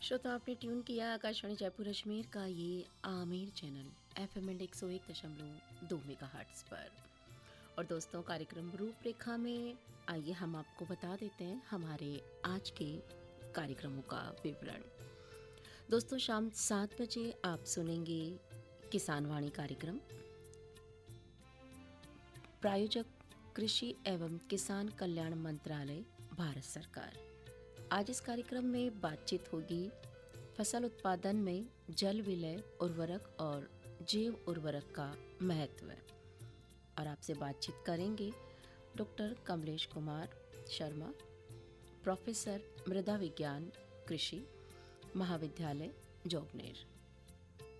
श्रोता आपने ट्यून किया आकाशवाणी जयपुर अजमेर का ये आमेर चैनल FM 101.2 मेगाहर्ट्ज पर। और दोस्तों, कार्यक्रम रूपरेखा में आइए हम आपको बता देते हैं हमारे आज के कार्यक्रमों का विवरण। दोस्तों, शाम 7 बजे आप सुनेंगे किसान वाणी कार्यक्रम। प्रायोजक कृषि एवं किसान कल्याण मंत्रालय, भारत सरकार। आज इस कार्यक्रम में बातचीत होगी फसल उत्पादन में जल विलय उर्वरक और जैव उर्वरक का महत्व। और आपसे बातचीत करेंगे डॉक्टर कमलेश कुमार शर्मा, प्रोफेसर मृदा विज्ञान कृषि महाविद्यालय जोगनेर।